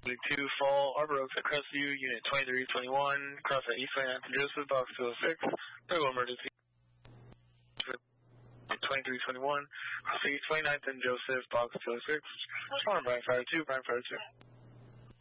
2, Fall, Arbor Oaks at Crestview, Unit 2321, cross at East 29th and Joseph, Box 206, medical emergency. 2321, cross at East 29th and Joseph, Box 206, respond Brian Fire 2, Brian Fire 2.